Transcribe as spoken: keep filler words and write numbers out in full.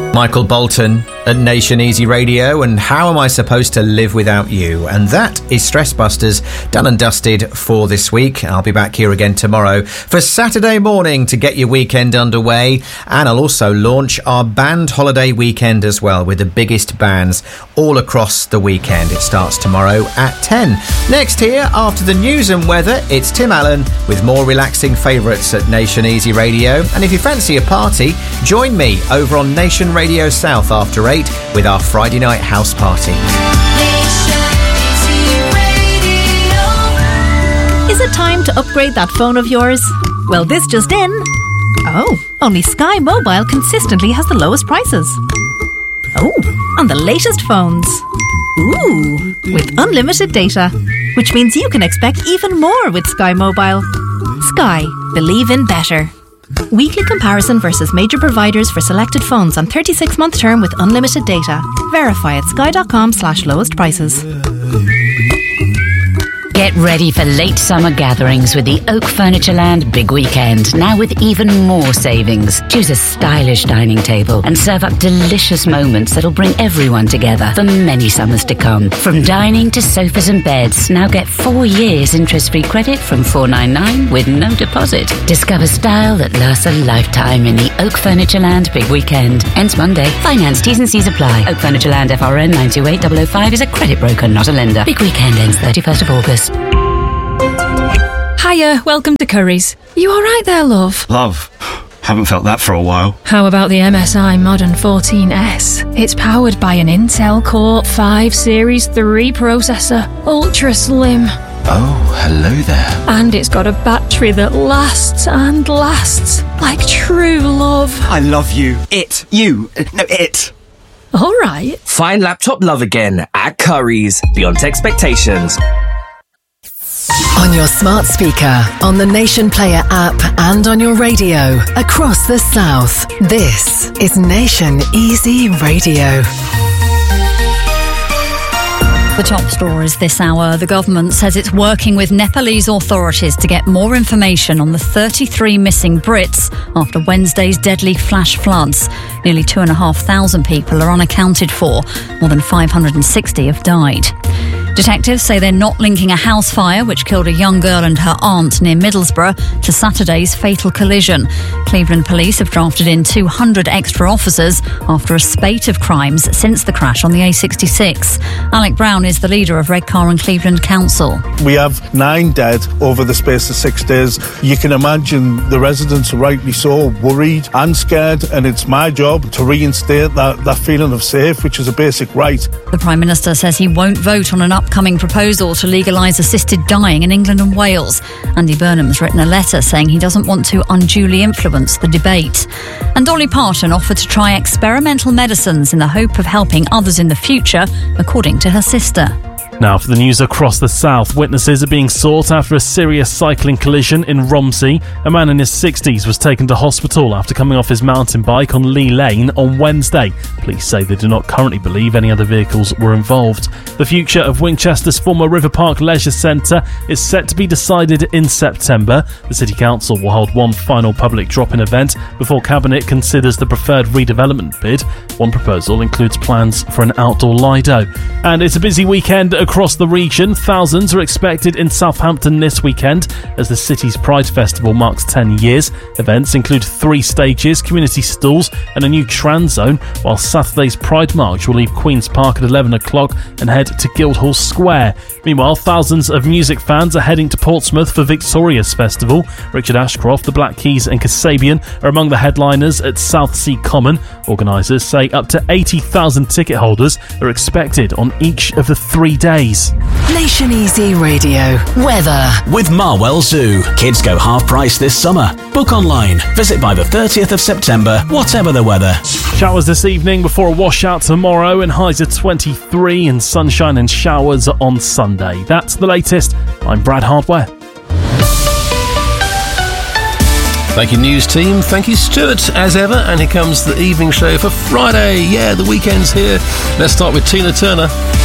Michael Bolton at Nation Easy Radio, and How Am I Supposed to Live Without You? And that is Stress Busters done and dusted for this week. I'll be back here again tomorrow for Saturday morning to get your weekend underway, and I'll also launch our band holiday weekend as well with the biggest bands all across the weekend. It starts tomorrow at ten. Next here, after the news and weather, it's Tim Allen with more relaxing favourites at Nation Easy Radio. And if you fancy a party, join me over on Nation Radio South after eight with our Friday night house party. Is it time to upgrade that phone of yours? Well, this just in. Oh, only Sky Mobile consistently has the lowest prices. Oh, on the latest phones. Ooh, with unlimited data, which means you can expect even more with Sky Mobile. Sky, believe in better. Weekly comparison versus major providers for selected phones on thirty-six month term with unlimited data. Verify at sky.com slash lowest prices. Get ready for late summer gatherings with the Oak Furnitureland Big Weekend, now with even more savings. Choose a stylish dining table and serve up delicious moments that'll bring everyone together for many summers to come. From dining to sofas and beds, now get four years interest-free credit from four ninety-nine with no deposit. Discover style that lasts a lifetime in the Oak Furnitureland Big Weekend. Ends Monday. Finance T's and C's apply. Oak Furnitureland F R N nine two eight zero zero five is a credit broker, not a lender. Big Weekend ends thirty-first of August. Hiya, welcome to Curry's. You alright there, love? Love? Haven't felt that for a while. How about the M S I Modern fourteen S? It's powered by an Intel Core five Series three processor, ultra slim. Oh, hello there. And it's got a battery that lasts and lasts, like true love. I love you. It. You. No, it. Alright. Find laptop love again at Curry's. Beyond expectations. On your smart speaker, on the Nation Player app, and on your radio across the South. This is Nation Easy Radio. The top stories this hour. The government says it's working with Nepalese authorities to get more information on the thirty-three missing Brits after Wednesday's deadly flash floods. Nearly two and a half thousand people are unaccounted for. More than five hundred sixty have died. Detectives say they're not linking a house fire which killed a young girl and her aunt near Middlesbrough to Saturday's fatal collision. Cleveland police have drafted in two hundred extra officers after a spate of crimes since the crash on the A sixty-six. Alec Brown is the leader of Redcar and Cleveland Council. We have nine dead over the space of six days. You can imagine the residents are rightly so worried and scared, and it's my job to reinstate that, that feeling of safe, which is a basic right. The Prime Minister says he won't vote on an upcoming proposal to legalise assisted dying in England and Wales. Andy Burnham's written a letter saying he doesn't want to unduly influence the debate. And Dolly Parton offered to try experimental medicines in the hope of helping others in the future, according to her sister. Now for the news across the south. Witnesses are being sought after a serious cycling collision in Romsey. A man in his sixties was taken to hospital after coming off his mountain bike on Lee Lane on Wednesday. Police say they do not currently believe any other vehicles were involved. The future of Winchester's former River Park Leisure Centre is set to be decided in September. The City Council will hold one final public drop-in event before Cabinet considers the preferred redevelopment bid. One proposal includes plans for an outdoor Lido. And it's a busy weekend across the region. Thousands are expected in Southampton this weekend as the city's Pride Festival marks ten years. Events include three stages, community stalls and a new trans zone, while Saturday's Pride March will leave Queen's Park at eleven o'clock and head to Guildhall Square. Meanwhile, thousands of music fans are heading to Portsmouth for Victoria's Festival. Richard Ashcroft, the Black Keys and Kasabian are among the headliners at Southsea Common. Organisers say up to eighty thousand ticket holders are expected on each of the three days. Nation Easy Radio. Weather. With Marwell Zoo. Kids go half price this summer. Book online. Visit by the thirtieth of September, whatever the weather. Showers this evening before a washout tomorrow, and highs of twenty-three, and sunshine and showers on Sunday. That's the latest. I'm Brad Hardware. Thank you, news team. Thank you, Stuart, as ever. And here comes the evening show for Friday. Yeah, the weekend's here. Let's start with Tina Turner.